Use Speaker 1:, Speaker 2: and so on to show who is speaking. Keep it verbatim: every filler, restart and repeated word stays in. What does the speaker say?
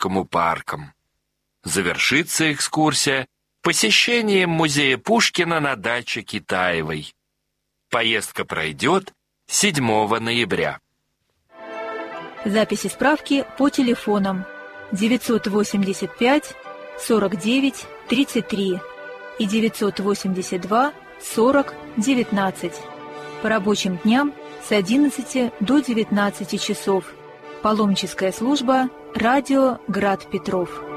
Speaker 1: Пушкинскому паркам. Завершится экскурсия посещением музея Пушкина на даче Китаевой. Поездка пройдет седьмого ноября.
Speaker 2: Записи справки по телефонам девятьсот восемьдесят пять сорок девять тридцать три и девятьсот восемьдесят два сорок девятнадцать. По рабочим дням с одиннадцати до девятнадцати часов. Паломническая служба «Радио Град Петров».